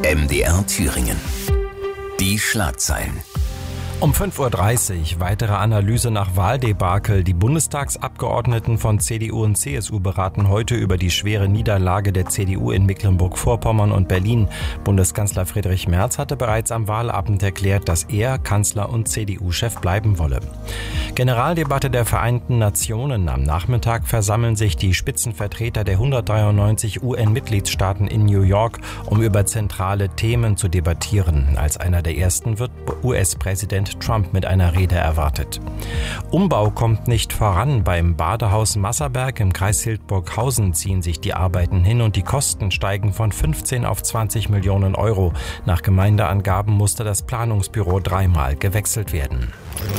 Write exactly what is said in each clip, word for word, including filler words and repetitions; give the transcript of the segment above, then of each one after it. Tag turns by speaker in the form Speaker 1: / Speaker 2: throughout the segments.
Speaker 1: M D R Thüringen. Die Schlagzeilen.
Speaker 2: Um fünf Uhr dreißig, weitere Analyse nach Wahldebakel. Die Bundestagsabgeordneten von C D U und C S U beraten heute über die schwere Niederlage der C D U in Mecklenburg-Vorpommern und Berlin. Bundeskanzler Friedrich Merz hatte bereits am Wahlabend erklärt, dass er Kanzler und C D U-Chef bleiben wolle. Generaldebatte der Vereinten Nationen. Am Nachmittag versammeln sich die Spitzenvertreter der hundertdreiundneunzig U N-Mitgliedstaaten in New York, um über zentrale Themen zu debattieren. Als einer der ersten wird U S-Präsident Trump mit einer Rede erwartet. Umbau kommt nicht voran. Beim Badehaus Masserberg im Kreis Hildburghausen ziehen sich die Arbeiten hin und die Kosten steigen von fünfzehn auf zwanzig Millionen Euro. Nach Gemeindeangaben musste das Planungsbüro dreimal gewechselt werden.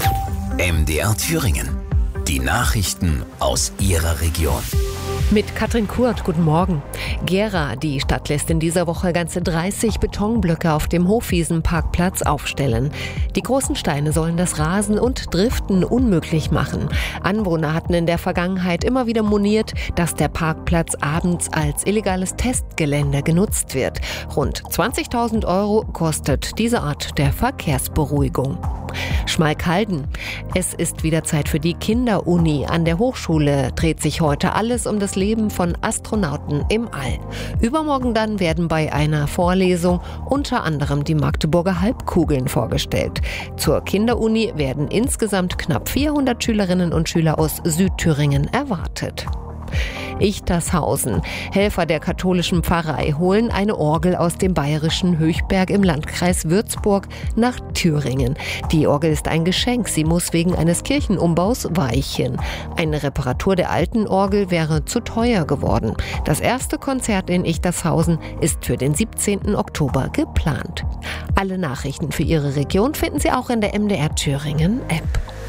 Speaker 1: M D R Thüringen. Die Nachrichten aus Ihrer Region.
Speaker 3: Mit Katrin Kurt, guten Morgen. Gera, die Stadt lässt in dieser Woche ganze dreißig Betonblöcke auf dem Hofwiesenparkplatz aufstellen. Die großen Steine sollen das Rasen und Driften unmöglich machen. Anwohner hatten in der Vergangenheit immer wieder moniert, dass der Parkplatz abends als illegales Testgelände genutzt wird. Rund zwanzigtausend Euro kostet diese Art der Verkehrsberuhigung. Schmalkalden. Es ist wieder Zeit für die Kinderuni. An der Hochschule dreht sich heute alles um das Leben von Astronauten im All. Übermorgen dann werden bei einer Vorlesung unter anderem die Magdeburger Halbkugeln vorgestellt. Zur Kinderuni werden insgesamt knapp vierhundert Schülerinnen und Schüler aus Südthüringen erwartet. Ichtershausen. Helfer der katholischen Pfarrei holen eine Orgel aus dem bayerischen Höchberg im Landkreis Würzburg nach Thüringen. Die Orgel ist ein Geschenk, sie muss wegen eines Kirchenumbaus weichen. Eine Reparatur der alten Orgel wäre zu teuer geworden. Das erste Konzert in Ichtershausen ist für den siebzehnten Oktober geplant. Alle Nachrichten für Ihre Region finden Sie auch in der M D R Thüringen App.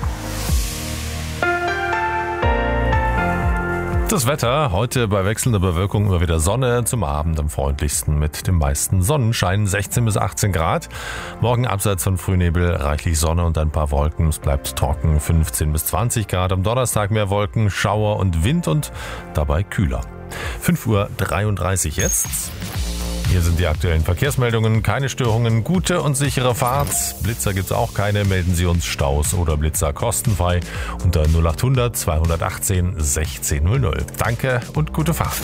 Speaker 4: Das Wetter, heute bei wechselnder Bewölkung immer wieder Sonne, zum Abend am freundlichsten mit dem meisten Sonnenschein, sechzehn bis achtzehn Grad. Morgen abseits von Frühnebel reichlich Sonne und ein paar Wolken, es bleibt trocken, fünfzehn bis zwanzig Grad. Am Donnerstag mehr Wolken, Schauer und Wind und dabei kühler. fünf Uhr dreiunddreißig jetzt. Hier sind die aktuellen Verkehrsmeldungen. Keine Störungen, gute und sichere Fahrt. Blitzer gibt's auch keine. Melden Sie uns Staus oder Blitzer kostenfrei unter null acht hundert zweihundertachtzehn sechzehn null null. Danke und gute Fahrt.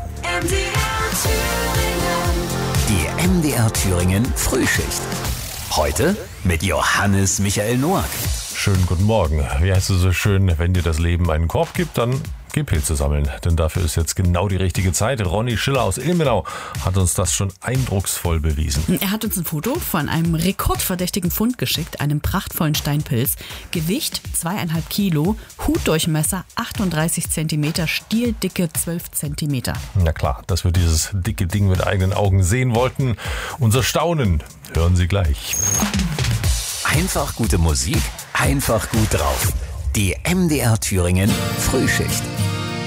Speaker 1: Die M D R Thüringen Frühschicht. Heute mit Johannes Michael Noack.
Speaker 4: Schönen guten Morgen. Wie heißt es so schön, wenn dir das Leben einen Korb gibt, dann geh Pilze sammeln, denn dafür ist jetzt genau die richtige Zeit. Ronny Schiller aus Ilmenau hat uns das schon eindrucksvoll bewiesen.
Speaker 5: Er hat uns ein Foto von einem rekordverdächtigen Fund geschickt, einem prachtvollen Steinpilz. Gewicht zweieinhalb Kilo, Hutdurchmesser achtunddreißig Zentimeter, Stieldicke zwölf Zentimeter.
Speaker 4: Na klar, dass wir dieses dicke Ding mit eigenen Augen sehen wollten. Unser Staunen hören Sie gleich.
Speaker 1: Einfach gute Musik, einfach gut drauf. Die M D R Thüringen Frühschicht.